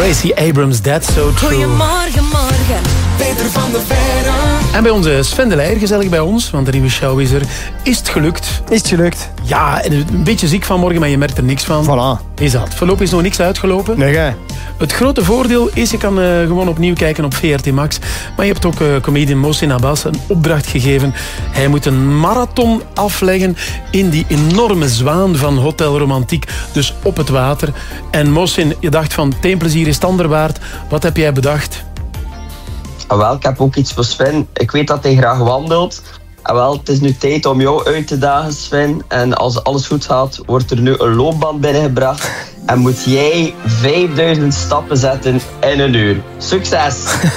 Tracy Abrams, That's So True. Goedemorgen, morgen. Peter van der Veijden. En bij onze Sven de Leijer, gezellig bij ons, want de nieuwe show is er. Is het gelukt? Is het gelukt? Ja, en een beetje ziek vanmorgen, maar je merkt er niks van. Voilà. Is dat. Voorlopig is nog niks uitgelopen. Nee, gij. Het grote voordeel is, je kan gewoon opnieuw kijken op VRT Max. Maar je hebt ook comedian Mohsin Abbas een opdracht gegeven. Hij moet een marathon afleggen in die enorme zwaan van Hotel Romantiek. Dus op het water. En Mohsin, je dacht van, teenplezier is het ander waard. Wat heb jij bedacht? Wel, ik heb ook iets voor Sven. Ik weet dat hij graag wandelt. Wel, het is nu tijd om jou uit te dagen, Sven. En als alles goed gaat, wordt er nu een loopband binnengebracht. En moet jij 5000 stappen zetten in een uur. Succes!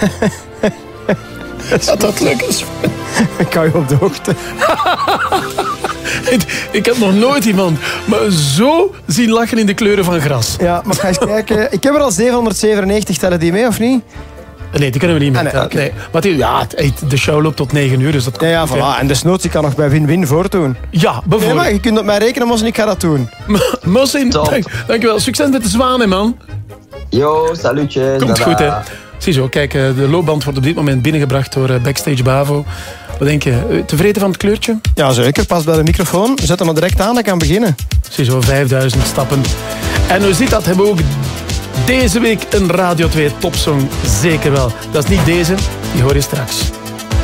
Gaat dat lukken, Sven? Ik kan je op de hoogte. Ik heb nog nooit iemand maar zo zien lachen in de kleuren van gras. Ja, maar ga eens kijken. Ik heb er al 797, tellen die mee of niet? Nee, die kunnen we niet meer. nee, okay. Nee. Maar de show loopt tot 9 uur, dus dat komt Ja, goed, voilà. En desnoods, je kan nog bij win-win voortdoen. Ja, Nee, bijvoorbeeld. maar je kunt op mij rekenen, Mos, en ik ga dat doen. Mohsin, dankjewel. Succes met de zwanen, man. Yo, salutjes. Komt Dada. goed, hè. Ziezo, kijk, de loopband wordt op dit moment binnengebracht door Backstage Bavo. Wat denk je? Tevreden van het kleurtje? Ja, zeker. Pas bij de microfoon. Zet hem maar direct aan, dan kan beginnen. Ziezo, 5000 stappen. En hoe zit dat? Hebben we ook deze week een Radio 2 topsong? Zeker wel. Dat is niet deze, die hoor je straks.